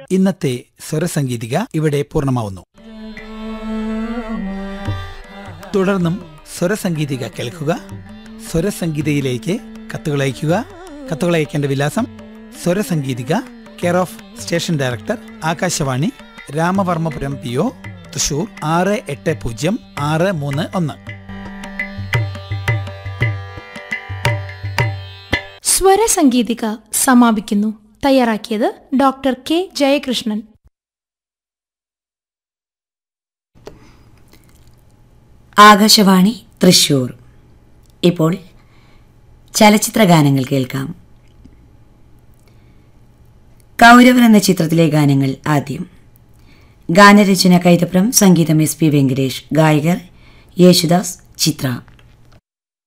ഇന്നത്തെ സ്വരസംഗീതിക ഇവിടെ പൂർണ്ണമാവുന്നു. തുടർന്നും സ്വരസംഗീതിക കേൾക്കുക. സ്വരസംഗീതയിലേക്ക് കത്തുകൾ അയയ്ക്കുക. കത്തുകൾ അയക്കേണ്ട വിലാസം: സ്വരസംഗീതിക, care of station director, Akashvani, Ramavarmapuram PO, Thrissur 680631. സ്വരസംഗീതിക സമാപിക്കുന്നു. തയ്യാറാക്കിയത് ഡോക്ടർ K. ജയകൃഷ്ണൻ. ആകാശവാണി തൃശൂർ. ഇപ്പോൾ ചലച്ചിത്ര ഗാനങ്ങൾ കേൾക്കാം. കൗരവർ എന്ന ചിത്രത്തിലെ ഗാനങ്ങൾ ആദ്യം. ഗാനരചന കൈതപ്രം, സംഗീതം SP വെങ്കടേഷ്, ഗായകർ യേശുദാസ്, ചിത്ര.